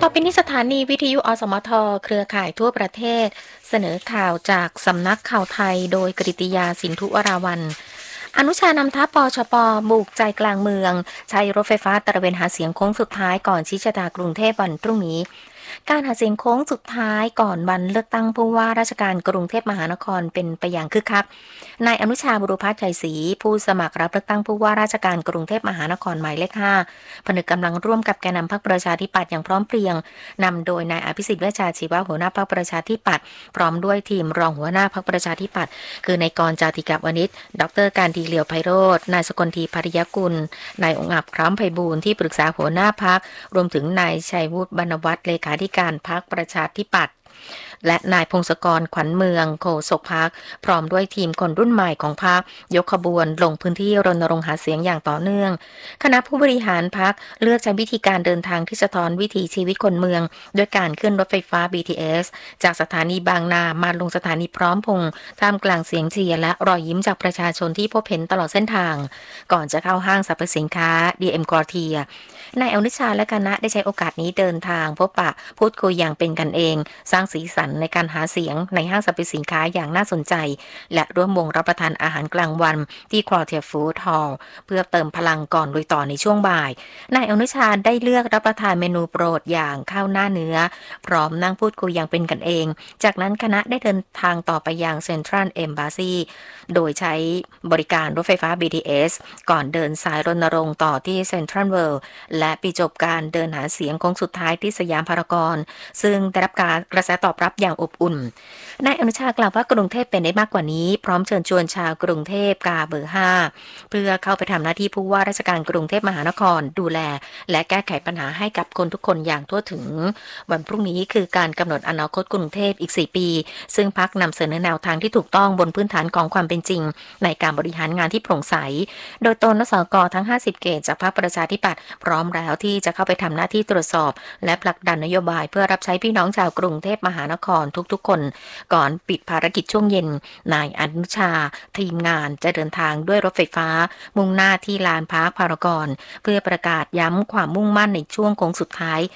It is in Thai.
ต่อไปนี้สถานีวิทยุอสมทเครือข่ายทั่วประเทศเสนอข่าวจากสำนักข่าวไทยโดยกฤติยาสินธุวราวัลย์อนุชานำทัพปชปบุกใจกลางเมืองใช้รถไฟฟ้าตระเวนหาเสียงโค้งสุดท้ายก่อนชี้ชะตากรุงเทพวันพรุ่งนี้การหาเสียงโค้งสุดท้ายก่อนวันเลือกตั้งผู้ว่าราชการกรุงเทพมหานครเป็นไปอย่างคึกคักนายอนุชาบุรุพัฒน์ชัยศรีผู้สมัครรับเลือกตั้งผู้ว่าราชการกรุงเทพมหานครหมายเลข5ผนึกกำลังร่วมกับแกนนำพรรคประชาธิปัตย์อย่างพร้อมเพรียงนำโดยนายอภิสิทธิ์เวชชาชีวะหัวหน้าพรรคประชาธิปัตย์พร้อมด้วยทีมรองหัวหน้าพรรคประชาธิปัตย์คือนายกรณ์จาติกาวณิชดรการดีเหลียวไพโรจน์นายสกลทีภริยกุลนายองค์อาจคล้ำไพบูลย์ที่ปรึกษาหัวหน้าพรรครวมถึงนายชัยวุฒิบรรณวัฒน์เลขาธิการพรรคประชาธิปัตย์และนายพงศกรขวัญเมืองโฆษกพรรคพร้อมด้วยทีมคนรุ่นใหม่ของพรรคยกขบวนลงพื้นที่รณรงค์หาเสียงอย่างต่อเนื่องคณะผู้บริหารพรรคเลือกใช้วิธีการเดินทางที่สะท้อนวิถีชีวิตคนเมืองด้วยการขึ้นรถไฟฟ้า BTS จากสถานีบางนามาลงสถานีพร้อมพงษ์ท่ามกลางเสียงเชียร์และรอยยิ้มจากประชาชนที่พบเห็นตลอดเส้นทางก่อนจะเข้าห้างสรรพสินค้า DM Quartier นายอนุชาและคณะได้ใช้โอกาสนี้เดินทางพบปะพูดคุยอย่างเป็นกันเองสร้างสีสันในการหาเสียงในห้างสรรพสินค้าอย่างน่าสนใจและร่วมวงรับประทานอาหารกลางวันที่ Quartier Food Hall เพื่อเติมพลังก่อนลุยต่อในช่วงบ่ายนายอนุชาได้เลือกรับประทานเมนูโปรดอย่างข้าวหน้าเนื้อพร้อมนั่งพูดคุยอย่างเป็นกันเองจากนั้นคณะได้เดินทางต่อไปยังเซ็นทรัลเอมบาซีโดยใช้บริการรถไฟฟ้า BTS ก่อนเดินสายรณรงค์ต่อที่เซ็นทรัลเวิลด์และปิดจบการเดินหาเสียงโค้งสุดท้ายที่สยามพารากอนซึ่งได้รับการกระแสตอบรับอย่างอบอุ่นนายอนุชากล่าวว่ากรุงเทพเป็นได้มากกว่านี้พร้อมเชิญชวนชาวกรุงเทพกาเบอร์5เพื่อเข้าไปทำหน้าที่ผู้ว่าราชการกรุงเทพมหานครดูแลและแก้ไขปัญหาให้กับคนทุกคนอย่างทั่วถึงวันพรุ่งนี้คือการกำหนดอนาคตกรุงเทพอีก4ปีซึ่งพรรคนำเสนอแนวทางที่ถูกต้องบนพื้นฐานของความเป็นจริงในการบริหารงานที่โปร่งใสโดยตนและสกทั้ง50เขตจากพรรคประชาธิปัตย์พร้อมแล้วที่จะเข้าไปทำหน้าที่ตรวจสอบและผลักดันนโยบายเพื่อรับใช้พี่น้องชาวกรุงเทพมหานครทุกๆคนก่อนปิดภารกิจช่วงเย็นนายอนุชาทีมงานจะเดินทางด้วยรถไฟฟ้ามุ่งหน้าที่ลานพาร์คพารากอนเพื่อประกาศย้ำความมุ่งมั่นในช่วงโค้งสุดท้าย